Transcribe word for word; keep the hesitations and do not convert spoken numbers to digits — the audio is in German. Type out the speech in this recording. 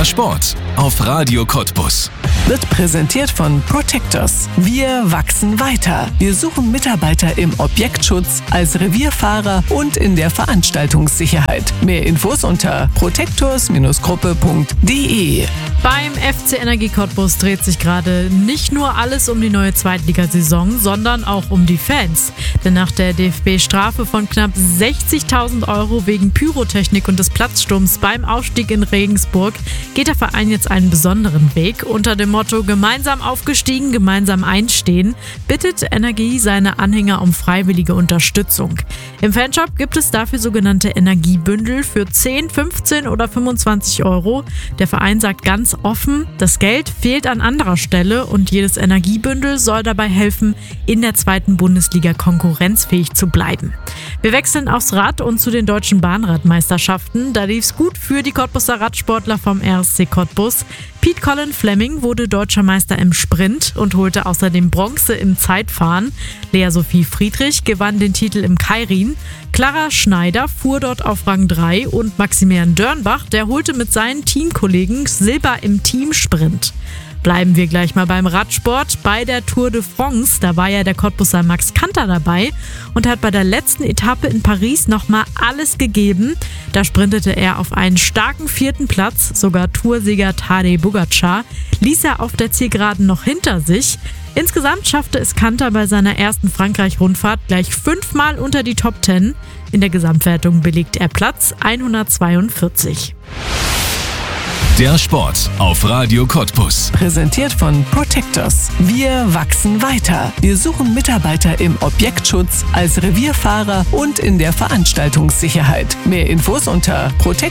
Der Sport auf Radio Cottbus. Wird präsentiert von Protectors. Wir wachsen weiter. Wir suchen Mitarbeiter im Objektschutz, als Revierfahrer und in der Veranstaltungssicherheit. Mehr Infos unter protectors Gruppe punkt de. Beim F C Energie Cottbus dreht sich gerade nicht nur alles um die neue Zweitligasaison, sondern auch um die Fans. Denn nach der D F B-Strafe von knapp sechzigtausend Euro wegen Pyrotechnik und des Platzsturms beim Aufstieg in Regensburg geht der Verein jetzt einen besonderen Weg. Unter dem Motto „Gemeinsam aufgestiegen, gemeinsam einstehen“ bittet Energie seine Anhänger um freiwillige Unterstützung. Im Fanshop gibt es dafür sogenannte Energiebündel für zehn, fünfzehn oder fünfundzwanzig Euro. Der Verein sagt ganz offen, das Geld fehlt an anderer Stelle und jedes Energiebündel soll dabei helfen, in der zweiten Bundesliga konkurrenzfähig zu bleiben. Wir wechseln aufs Rad und zu den deutschen Bahnradmeisterschaften. Da lief es gut für die Cottbuser Radsportler vom R S C Cottbus. Pete Colin Fleming wurde deutscher Meister im Sprint und holte außerdem Bronze im Zeitfahren. Lea Sophie Friedrich gewann den Titel im Keirin. Clara Schneider fuhr dort auf Rang drei und Maximilian Dörnbach, der holte mit seinen Teamkollegen Silber im Teamsprint. Bleiben wir gleich mal beim Radsport. Bei der Tour de France, da war ja der Cottbuser Max Kanter dabei und hat bei der letzten Etappe in Paris nochmal alles gegeben. Da sprintete er auf einen starken vierten Platz, sogar Toursieger Tadej Pogačar ließ er auf der Zielgeraden noch hinter sich. Insgesamt schaffte es Kanter bei seiner ersten Frankreich-Rundfahrt gleich fünfmal unter die Top Ten. In der Gesamtwertung belegt er Platz hundertzweiundvierzig. Der Sport auf Radio Cottbus. Präsentiert von Protectors. Wir wachsen weiter. Wir suchen Mitarbeiter im Objektschutz, als Revierfahrer und in der Veranstaltungssicherheit. Mehr Infos unter protectors